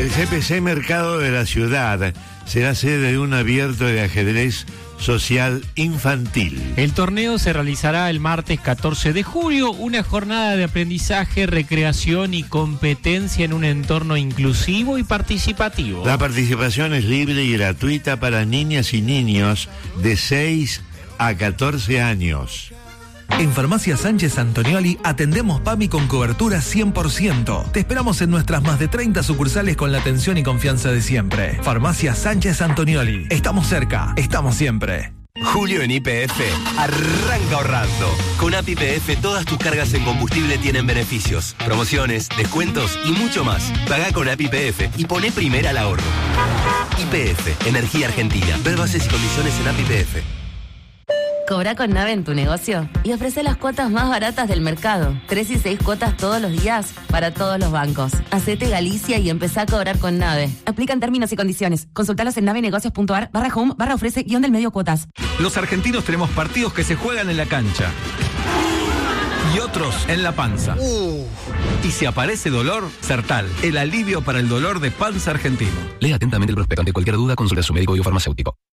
El GPC Mercado de la Ciudad será sede de un abierto de ajedrez social infantil. El torneo se realizará el martes 14 de julio, una jornada de aprendizaje, recreación y competencia en un entorno inclusivo y participativo. La participación es libre y gratuita para niñas y niños de 6 a 14 años. En Farmacia Sánchez Antonioli atendemos PAMI con cobertura 100%. Te esperamos en nuestras más de 30 sucursales con la atención y confianza de siempre. Farmacia Sánchez Antonioli. Estamos cerca, estamos siempre. Julio en YPF arranca ahorrando. Con App YPF todas tus cargas en combustible tienen beneficios, promociones, descuentos y mucho más. Pagá con App YPF y poné primera al ahorro. YPF, Energía Argentina. Ver bases y condiciones en App YPF. Cobra con Nave en tu negocio y ofrece las cuotas más baratas del mercado. 3 y 6 cuotas todos los días para todos los bancos. Hacete Galicia y empezá a cobrar con Nave. Aplican términos y condiciones. Consultalos en navenegocios.ar/home/ofrece-del-medio cuotas. Los argentinos tenemos partidos que se juegan en la cancha y otros en la panza. Y si aparece dolor, Sertal, el alivio para el dolor de panza argentino. Lea atentamente el prospecto. Ante cualquier duda, consulte a su médico y o farmacéutico.